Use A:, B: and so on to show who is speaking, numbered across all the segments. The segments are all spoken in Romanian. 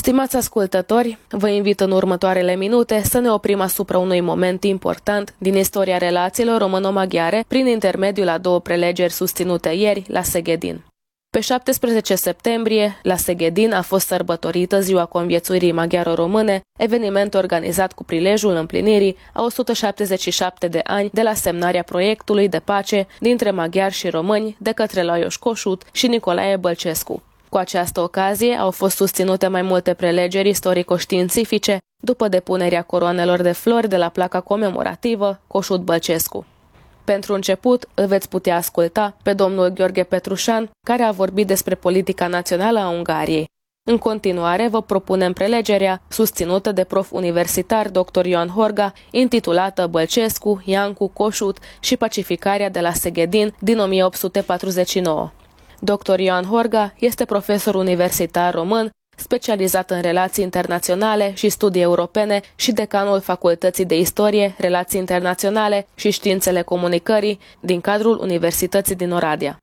A: Stimați ascultători, vă invit în următoarele minute să ne oprim asupra unui moment important din istoria relațiilor româno-maghiare prin intermediul a două prelegeri susținute ieri la Seghedin. Pe 17 septembrie, la Seghedin a fost sărbătorită Ziua Conviețuirii Maghiaro-Române, eveniment organizat cu prilejul împlinirii a 177 de ani de la semnarea proiectului de pace dintre maghiari și români de către Lajos Kossuth și Nicolae Bălcescu. Cu această ocazie au fost susținute mai multe prelegeri istorico-științifice după depunerea coroanelor de flori de la placa comemorativă Kossuth-Bălcescu. Pentru început, îl veți putea asculta pe domnul Gheorghe Petrușan, care a vorbit despre politica națională a Ungariei. În continuare, vă propunem prelegerea susținută de prof universitar dr. Ioan Horga, intitulată Bălcescu, Iancu, Kossuth și pacificarea de la Seghedin din 1849. Dr. Ioan Horga este profesor universitar român, specializat în relații internaționale și studii europene și decanul Facultății de Istorie, Relații Internaționale și Științele Comunicării din cadrul Universității din Oradea.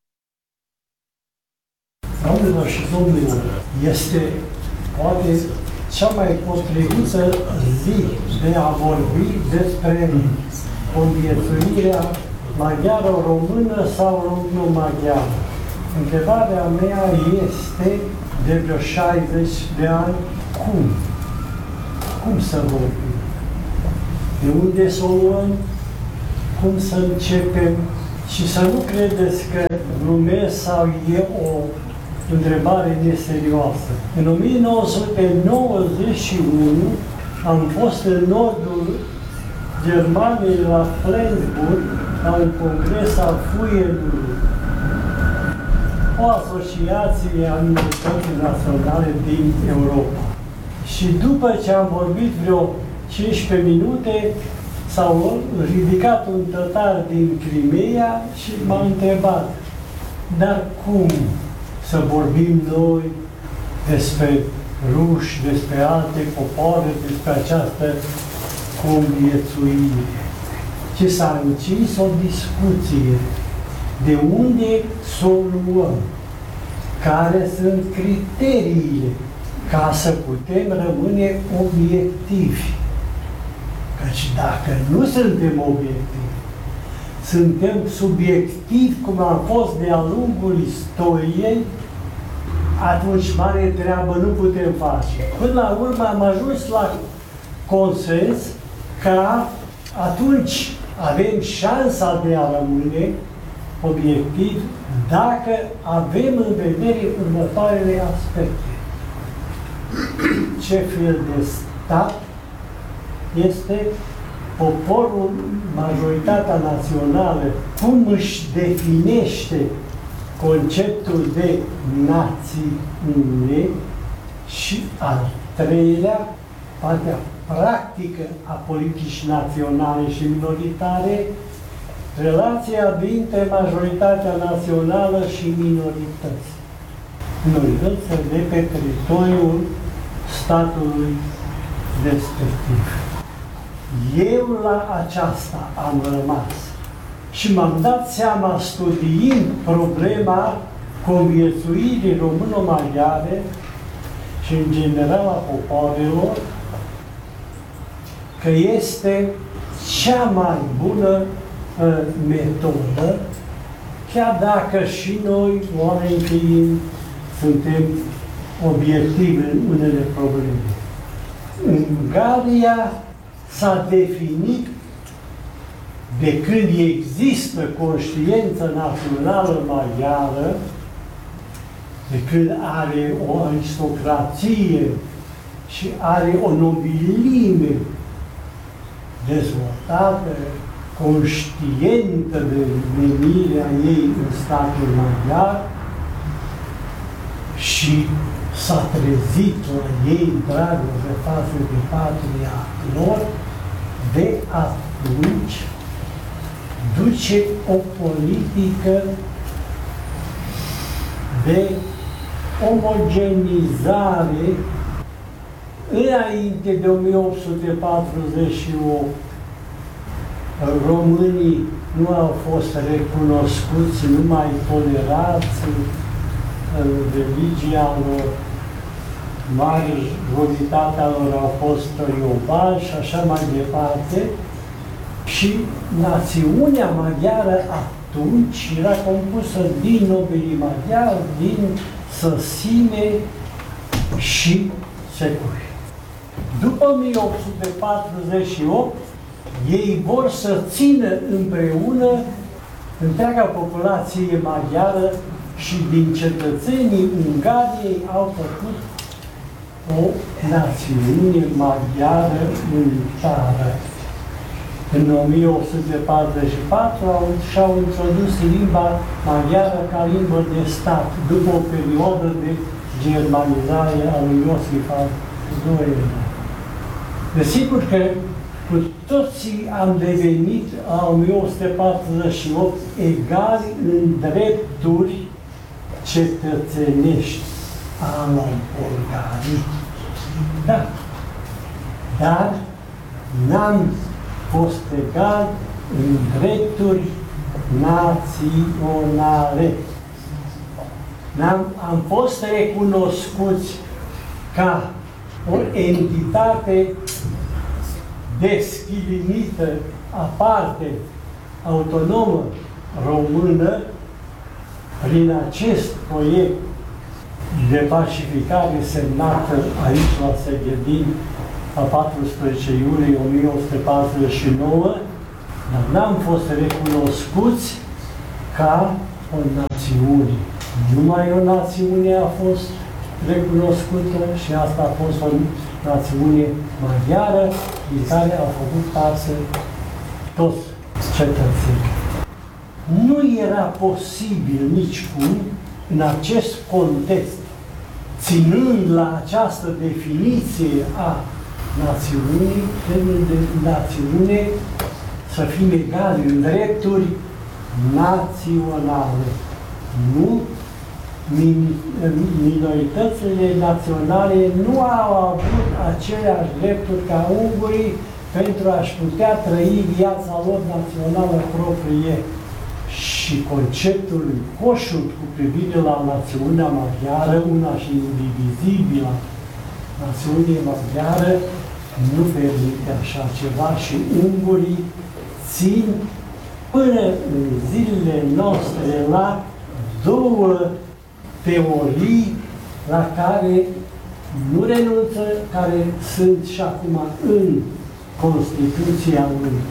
B: Doamnelor și domnilor, este poate cea mai potrivită zi de a vorbi despre conviețuirea maghiaro-română sau româno-maghiară. Întrebarea mea este, de vreo 60 de ani, cum să vorbim? De unde să o luăm? Cum să începem? Și să nu credeți că glumesc sau e o întrebare neserioasă. În 1991 am fost în nordul Germaniei, la Flensburg, la un congres al FUIED-ului, o asociație a minorității naționale din Europa. Și după ce am vorbit vreo 15 minute, s-au ridicat un tătar din Crimea și m-a întrebat: dar cum să vorbim noi despre ruși, despre alte popoare, despre această conviețuire? Și s-a închis o discuție. De unde să o luăm? Care sunt criteriile ca să putem rămâne obiectivi? Căci dacă nu suntem obiectivi, suntem subiectivi, cum am fost de-a lungul istoriei, atunci mare treabă nu putem face. Până la urmă am ajuns la consens că atunci avem șansa de a rămâne obiectiv dacă avem în vedere următoarele aspecte. Ce fel de stat este poporul, majoritatea națională, cum își definește conceptul de națiune și al treilea, partea practică a politicii naționale și minoritare, relația dintre majoritatea națională și minorități. Minorități de pe teritoriul statului respectiv. Eu la aceasta am rămas și m-am dat seama, studiind problema conviețuirii româno-maghiare și în general a popoarelor, că este cea mai bună metodă, chiar dacă și noi, oameni fiind, suntem obiectivi în unele probleme. Ungaria s-a definit de când există conștiință națională maghiară, de când are o aristocrație și are o nobilime dezvoltată, conștientă de venirea ei în statul maghiar, și s-a trezit la ei dragoste față de patria lor, de atunci duce o politică de omogenizare. Înainte de 1848, românii nu au fost recunoscuți, numai tolerați în religia lor. majoritatea lor au fost iobani și așa mai departe. Și națiunea maghiară atunci era compusă din nobilii maghiari, din săsime și securi. După 1848, ei vor să țină împreună întreaga populație maghiară și din cetățenii Ungariei au făcut o națiune maghiară unitară. În 1844 și-au introdus limba maghiară ca limbă de stat, după o perioadă de germanizare a lui Iosif al II-lea. Desigur că cu toții am devenit la 1848 egali în drepturi cetățenești ale Bulgariei. Da. Dar n-am fost egali în drepturi naționale. Am fost recunoscuți ca o entitate deschilinită, aparte, autonomă, română, prin acest proiect de pacificare semnată aici la Seghedin, la 14 iulie 1949, dar n-am fost recunoscuți ca o națiune. Numai o națiune a fost recunoscută și asta a fost o națiune maghiară din care au făcut parte toți cetățenii. Nu era posibil nicicum în acest context, ținând la această definiție a națiunii, termenul de națiune, să fim egali în drepturi naționale. Nu, minoritățile naționale nu au avut aceleași drepturi ca ungurii pentru a-și putea trăi viața lor națională proprie. Și conceptul lui Kossuth cu privire la națiunea maghiară, una și indivizibilă, națiunea maghiară, nu permite așa ceva și ungurii țin până în zilele noastre la două teorii la care nu renunță, care sunt și acum în Constituția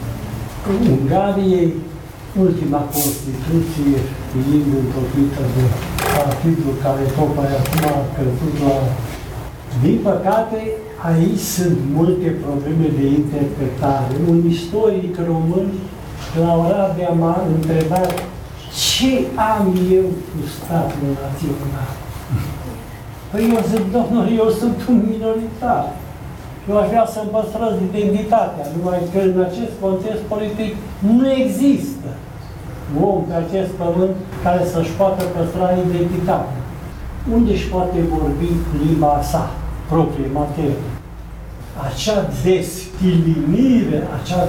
B: Ungariei, ultima Constituție fiind întopită de partidul care tocmai acum a căzut la... Din păcate, aici sunt multe probleme de interpretare. Un istoric român, la Oradea, m-a întrebat ce am eu cu statul național. Păi eu zic, domnule, eu sunt un minoritar. Eu aș vrea să-mi păstrez identitatea, numai că în acest context politic nu există om pe acest pământ care să-și poată păstra identitatea. Unde își poate vorbi limba sa, proprie, maternă? Acea deschilinire, acea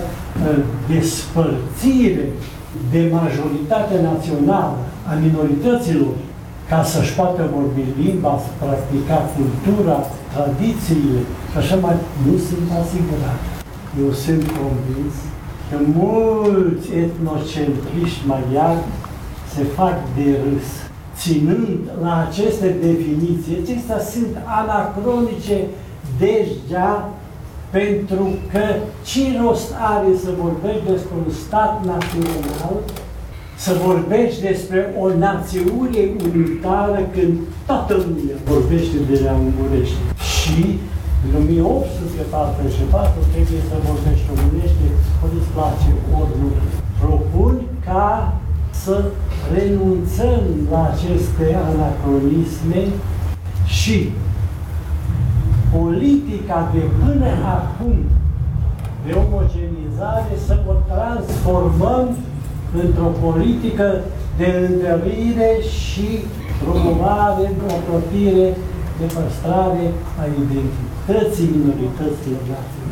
B: despărțire de majoritate națională a minorităților ca să-și poată vorbi limba, să practica cultura, tradițiile și așa mai, nu sunt asigurat. Eu sunt convins că mulți etnocentriști maghiari se fac de râs, ținând la aceste definiții. Acestea sunt anacronice deja, pentru că ce rost are să vorbești despre un stat național, să vorbești despre o națiune unitară când toată lumea vorbește de la ungurește. Și în 1844 trebuie să vorbești românește, ori îți place, ori nu. Propun ca să renunțăm la aceste anacronisme și politica de până acum de omogenizare să o transformăm într-o politică de întărire și promovare, de apropire, de păstrare a identității minorităților naționale.